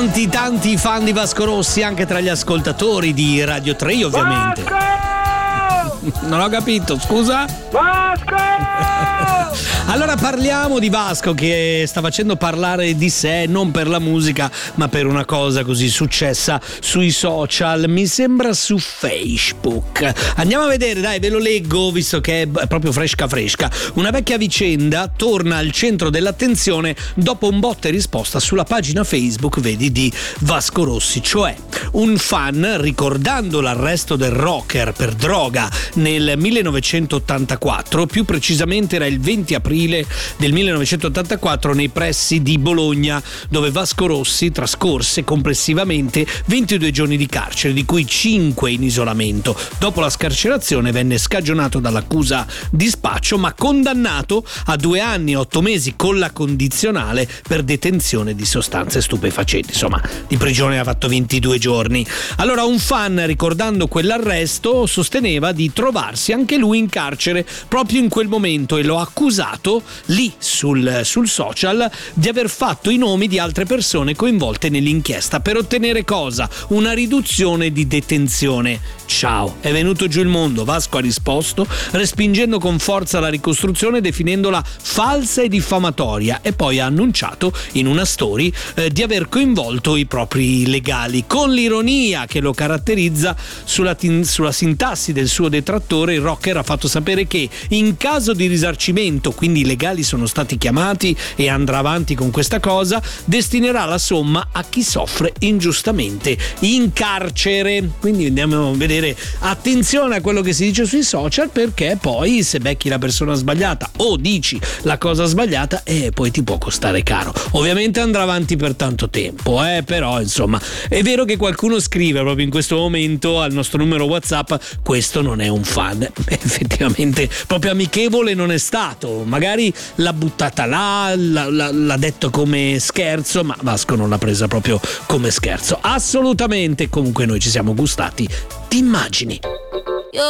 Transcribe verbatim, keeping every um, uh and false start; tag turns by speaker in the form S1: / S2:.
S1: Tanti tanti fan di Vasco Rossi anche tra gli ascoltatori di Radio tre, ovviamente.
S2: Vasco!
S1: Non ho capito, scusa?
S2: Vasco!
S1: Allora parliamo di Vasco, che sta facendo parlare di sé non per la musica ma per una cosa così successa sui social, mi sembra su Facebook. Andiamo a vedere, dai, ve lo leggo visto che è proprio fresca fresca. Una vecchia vicenda torna al centro dell'attenzione dopo un botta e risposta sulla pagina Facebook, vedi, di Vasco Rossi, cioè un fan, ricordando l'arresto del rocker per droga nel millenovecentottantaquattro, più precisamente era il venti aprile del millenovecentottantaquattro nei pressi di Bologna, dove Vasco Rossi trascorse complessivamente ventidue giorni di carcere, di cui cinque in isolamento. Dopo la scarcerazione venne scagionato dall'accusa di spaccio, ma condannato a due anni e otto mesi con la condizionale per detenzione di sostanze stupefacenti. Insomma, di prigione ha fatto ventidue giorni. Allora un fan, ricordando quell'arresto, sosteneva di trovarsi anche lui in carcere proprio in quel momento e lo ha accusato lì sul, sul social di aver fatto i nomi di altre persone coinvolte nell'inchiesta per ottenere cosa? Una riduzione di detenzione. Ciao, è venuto giù il mondo. Vasco ha risposto respingendo con forza la ricostruzione, definendola falsa e diffamatoria, e poi ha annunciato in una story eh, di aver coinvolto i propri legali. Con l'ironia che lo caratterizza sulla, tin- sulla sintassi del suo detrattore, il rocker ha fatto sapere che in caso di risarcimento, quindi i legali sono stati chiamati e andrà avanti con questa cosa, destinerà la somma a chi soffre ingiustamente in carcere. Quindi andiamo a vedere, attenzione a quello che si dice sui social, perché poi se becchi la persona sbagliata o dici la cosa sbagliata, eh, poi ti può costare caro. Ovviamente andrà avanti per tanto tempo, eh, però insomma è vero che qualcuno scrive proprio in questo momento al nostro numero WhatsApp: questo non è un fan. Effettivamente proprio amichevole non è stato, magari l'ha buttata là, l'ha, l'ha, l'ha detto come scherzo, ma Vasco non l'ha presa proprio come scherzo, assolutamente. Comunque noi ci siamo gustati di immagini.